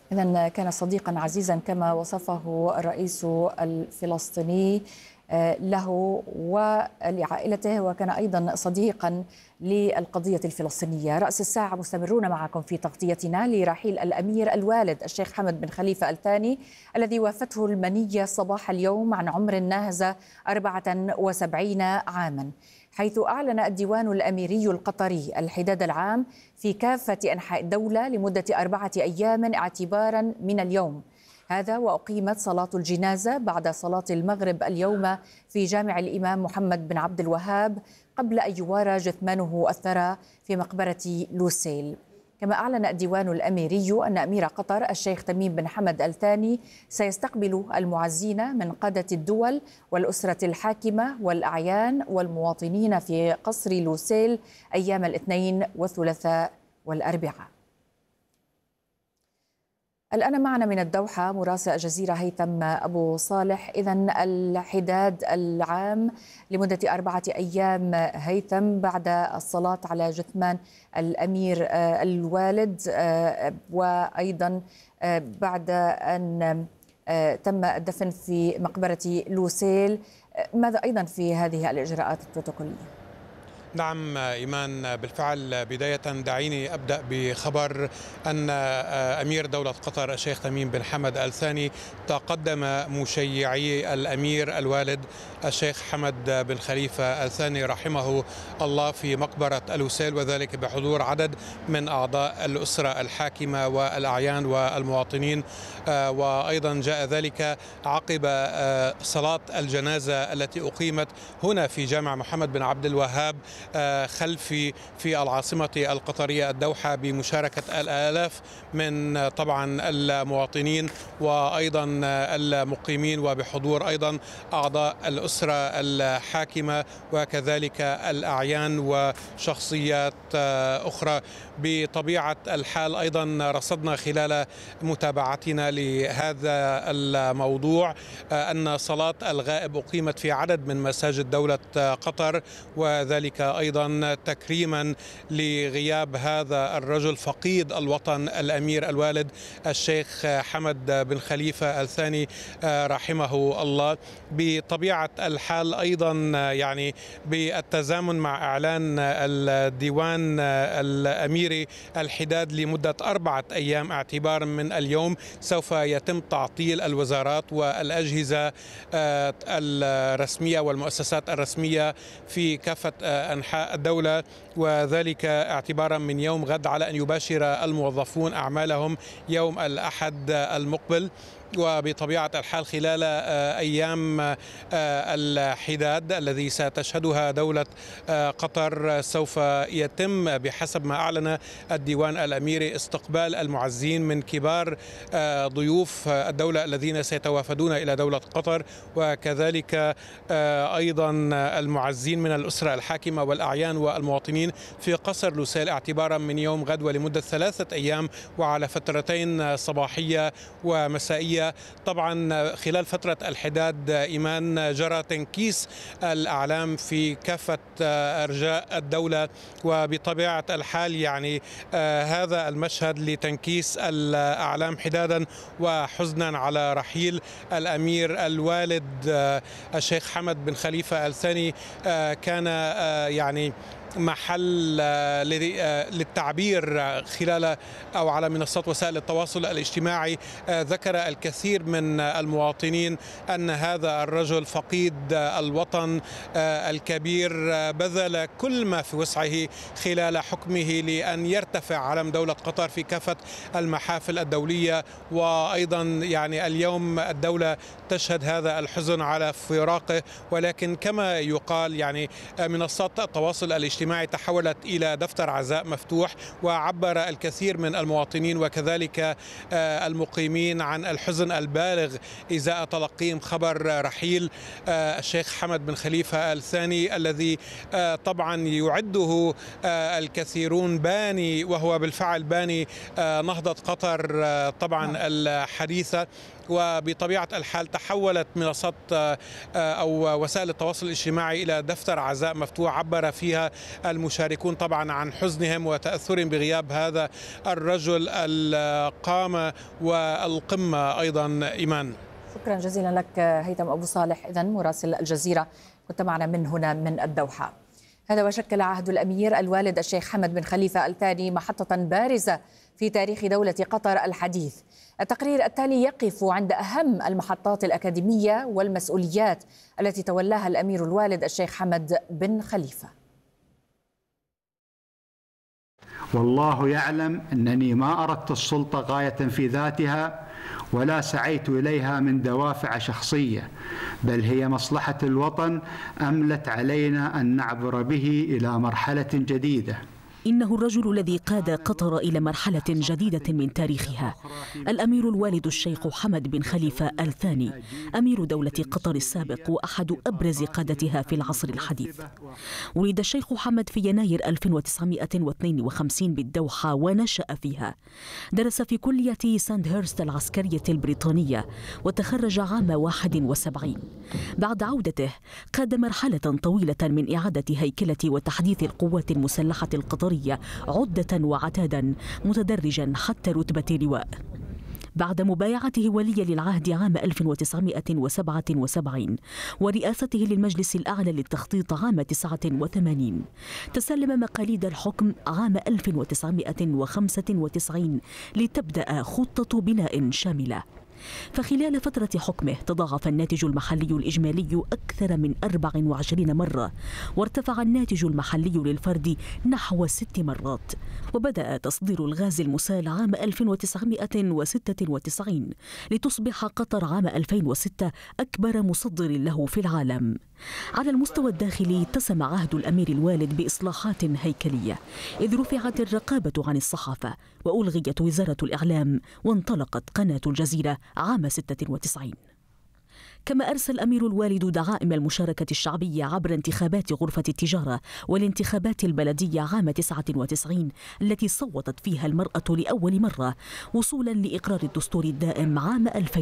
إذن كان صديقا عزيزا كما وصفه الرئيس الفلسطيني له ولعائلته، وكان أيضا صديقا للقضية الفلسطينية. رأس الساعة مستمرون معكم في تغطيتنا لرحيل الأمير الوالد الشيخ حمد بن خليفة آل ثاني الذي وافته المنية صباح اليوم عن عمر ناهز 74 عاما، حيث أعلن الديوان الأميري القطري الحداد العام في كافة أنحاء الدولة لمدة 4 أيام اعتبارا من اليوم هذا. وأقيمت صلاة الجنازة بعد صلاة المغرب اليوم في جامع الإمام محمد بن عبد الوهاب قبل أن يوارى جثمانه الثرى في مقبرة لوسيل. كما أعلن الديوان الأميري أن أمير قطر الشيخ تميم بن حمد آل ثاني سيستقبل المعزين من قادة الدول والأسرة الحاكمة والأعيان والمواطنين في قصر لوسيل أيام الاثنين والثلاثاء والأربعاء. الآن معنا من الدوحة مراسل الجزيرة هيثم أبو صالح. إذن الحداد العام لمدة 4 أيام هيثم بعد الصلاة على جثمان الأمير الوالد، وأيضا بعد أن تم الدفن في مقبرة لوسيل. ماذا أيضا في هذه الإجراءات البروتوكولية؟ نعم إيمان، بالفعل بداية دعيني أبدأ بخبر أن أمير دولة قطر الشيخ تميم بن حمد آل ثاني تقدم مشيعي الأمير الوالد الشيخ حمد بن خليفة آل ثاني رحمه الله في مقبرة لوسيل، وذلك بحضور عدد من أعضاء الأسرة الحاكمة والأعيان والمواطنين. وأيضا جاء ذلك عقب صلاة الجنازة التي أقيمت هنا في جامع محمد بن عبد الوهاب خلفي في العاصمة القطرية الدوحة بمشاركة الآلاف من طبعا المواطنين وأيضا المقيمين، وبحضور أيضا أعضاء الأسرة الحاكمة وكذلك الأعيان وشخصيات أخرى. بطبيعة الحال أيضا رصدنا خلال متابعتنا لهذا الموضوع أن صلاة الغائب أقيمت في عدد من مساجد دولة قطر، وذلك أيضا تكريما لغياب هذا الرجل فقيد الوطن الأمير الوالد الشيخ حمد بن خليفة آل ثاني رحمه الله. بطبيعة الحال أيضا يعني بالتزامن مع إعلان الديوان الأميري الحداد لمدة 4 أيام اعتبارا من اليوم سوف يتم تعطيل الوزارات والأجهزة الرسمية والمؤسسات الرسمية في كافة أنحاء الدولة، وذلك اعتبارا من يوم غد على أن يباشر الموظفون أعمالهم يوم الأحد المقبل. وبطبيعة الحال خلال أيام الحداد الذي ستشهدها دولة قطر سوف يتم بحسب ما أعلن الديوان الأميري استقبال المعزين من كبار ضيوف الدولة الذين سيتوافدون إلى دولة قطر، وكذلك أيضا المعزين من الأسرة الحاكمة والأعيان والمواطنين في قصر لوسيل اعتبارا من يوم غد ولمدة 3 أيام وعلى فترتين صباحية ومسائية. طبعا خلال فترة الحداد إيمان جرى تنكيس الأعلام في كافة أرجاء الدولة، وبطبيعة الحال يعني هذا المشهد لتنكيس الأعلام حدادا وحزنا على رحيل الأمير الوالد الشيخ حمد بن خليفة آل ثاني كان يعني محل للتعبير خلال أو على منصات وسائل التواصل الاجتماعي. ذكر الكثير من المواطنين أن هذا الرجل فقيد الوطن الكبير بذل كل ما في وسعه خلال حكمه لأن يرتفع علم دولة قطر في كافة المحافل الدولية، وأيضا يعني اليوم الدولة تشهد هذا الحزن على فراقه. ولكن كما يقال يعني منصات التواصل الاجتماعي تحولت إلى دفتر عزاء مفتوح، وعبر الكثير من المواطنين وكذلك المقيمين عن الحزن البالغ إزاء تلقيهم خبر رحيل الشيخ حمد بن خليفة آل ثاني الذي طبعا يعده الكثيرون باني، وهو بالفعل باني نهضة قطر طبعا الحديثة. وبطبيعة الحال تحولت منصات أو وسائل التواصل الاجتماعي إلى دفتر عزاء مفتوح عبر فيها المشاركون طبعا عن حزنهم وتأثرهم بغياب هذا الرجل القامة والقمة أيضا. إيمان، شكرا جزيلا لك هيثم أبو صالح، إذن مراسل الجزيرة كنت معنا من هنا من الدوحة. هذا وشكل عهد الأمير الوالد الشيخ حمد بن خليفة الثاني محطة بارزة في تاريخ دولة قطر الحديث. التقرير التالي يقف عند أهم المحطات الأكاديمية والمسؤوليات التي تولاها الأمير الوالد الشيخ حمد بن خليفة. والله يعلم أنني ما أردت السلطة غاية في ذاتها ولا سعيت إليها من دوافع شخصية، بل هي مصلحة الوطن أملت علينا أن نعبر به إلى مرحلة جديدة. إنه الرجل الذي قاد قطر إلى مرحلة جديدة من تاريخها، الأمير الوالد الشيخ حمد بن خليفة الثاني، أمير دولة قطر السابق وأحد أبرز قادتها في العصر الحديث. ولد الشيخ حمد في يناير 1952 بالدوحة ونشأ فيها. درس في كلية ساندهيرست العسكرية البريطانية وتخرج عام 71. بعد عودته قاد مرحلة طويلة من إعادة هيكلة وتحديث القوات المسلحة القطرية عدة وعتادا متدرجا حتى رتبة لواء. بعد مبايعته وليا للعهد عام 1977 ورئاسته للمجلس الأعلى للتخطيط عام 89، تسلم مقاليد الحكم عام 1995 لتبدأ خطة بناء شاملة. فخلال فترة حكمه تضاعف الناتج المحلي الإجمالي أكثر من 24 مرة، وارتفع الناتج المحلي للفرد نحو 6 مرات، وبدأ تصدير الغاز المسال عام 1996 لتصبح قطر عام 2006 أكبر مصدر له في العالم. على المستوى الداخلي اتسم عهد الأمير الوالد بإصلاحات هيكلية، إذ رفعت الرقابة عن الصحافة وألغيت وزارة الإعلام وانطلقت قناة الجزيرة عام 96. كما أرسل الأمير الوالد دعائم المشاركة الشعبية عبر انتخابات غرفة التجارة والانتخابات البلدية عام 99 التي صوتت فيها المرأة لأول مرة، وصولا لإقرار الدستور الدائم عام 2000.